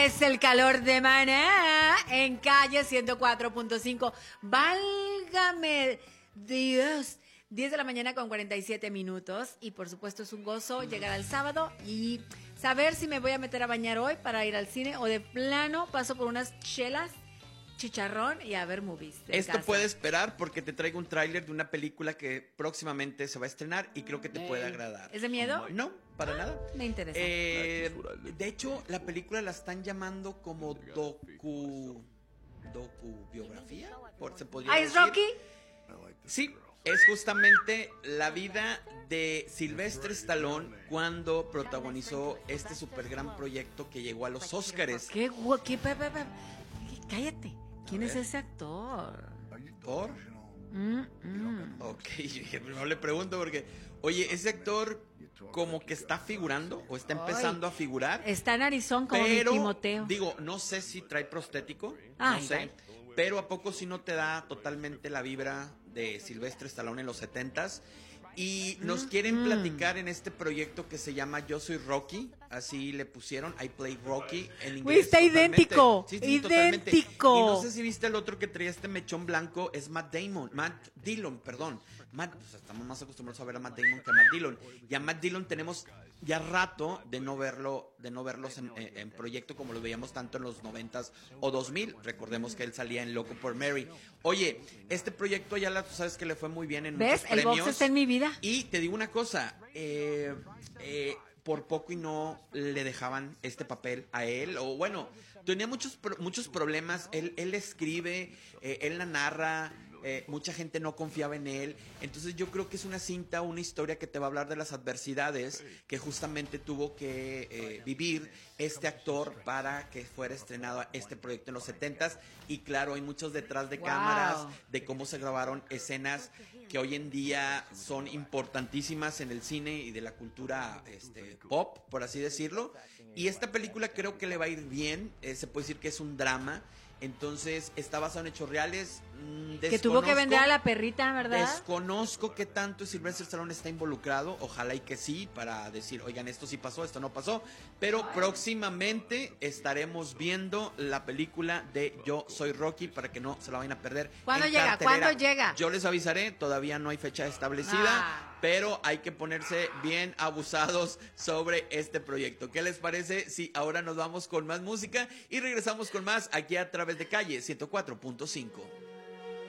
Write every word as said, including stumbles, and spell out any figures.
Es el calor de Maná en calle ciento cuatro punto cinco. Válgame Dios. diez de la mañana con cuarenta y siete minutos. Y por supuesto es un gozo llegar al sábado y saber si me voy a meter a bañar hoy para ir al cine o de plano paso por unas chelas, chicharrón y a ver movies. Esto casa. puede esperar porque te traigo un tráiler de una película que próximamente se va a estrenar y creo que te puede agradar. ¿Es de miedo? No, para nada. Me interesa. Eh, de hecho, la película la están llamando como docu... docu biografía, por, se podría ¿Ah, es decir. Rocky? Sí, es justamente la vida de Sylvester Stallone cuando protagonizó este super gran proyecto que llegó a los Óscares. ¿Qué, gu- qué, pa- pa- pa- cállate. ¿Quién A es ver. ese actor? ¿Por? Mm, mm. Ok, no le pregunto porque, oye, ese actor como que está figurando o está empezando Ay, a figurar. Está narizón como Pero, mi Timoteo. digo, no sé si trae prostético, Ay, no sé, ay. pero ¿a poco si no te da totalmente la vibra de Sylvester Stallone en los setentas? Y nos quieren Mm. platicar en este proyecto que se llama Yo Soy Rocky, así le pusieron, I Play Rocky, en inglés. Güey, está totalmente. idéntico, Sí, sí, totalmente. idéntico. Y no sé si viste el otro que traía este mechón blanco, es Matt Damon, Matt Dillon, perdón. Matt, pues estamos más acostumbrados a ver a Matt Damon que a Matt Dillon. Y a Matt Dillon tenemos ya rato de no verlo, de no verlos en, en- en proyecto como lo veíamos tanto en los noventas o dos mil. Recordemos que él salía en Loco por Mary. Oye, este proyecto ya la, tú sabes que le fue muy bien en ¿Ves? muchos El premios. box está en mi vida. Y te digo una cosa, eh, eh, por poco y no le dejaban este papel a él, o bueno, tenía muchos pro- muchos problemas, él, él escribe, eh, él la narra, eh, mucha gente no confiaba en él, entonces yo creo que es una cinta, una historia que te va a hablar de las adversidades que justamente tuvo que eh, vivir este actor para que fuera estrenado este proyecto en los setentas, y claro, hay muchos detrás de Wow. cámaras, de cómo se grabaron escenas que hoy en día son importantísimas en el cine y de la cultura este, pop, por así decirlo. Y esta película creo que le va a ir bien, eh, se puede decir que es un drama, entonces está basado en hechos reales. mm, Que tuvo que desconozco- vender a la perrita, ¿verdad? Desconozco qué tanto Sylvester Stallone está involucrado, ojalá y que sí, para decir, oigan, esto sí pasó, esto no pasó, pero próximamente estaremos viendo la película de Yo Soy Rocky para que no se la vayan a perder. ¿Cuándo en llega? cartelera. ¿Cuándo llega? Yo les avisaré, todavía no hay fecha establecida, Ah. pero hay que ponerse bien abusados sobre este proyecto. ¿Qué les parece si ahora nos vamos con más música y regresamos con más aquí a través de Calle ciento cuatro punto cinco?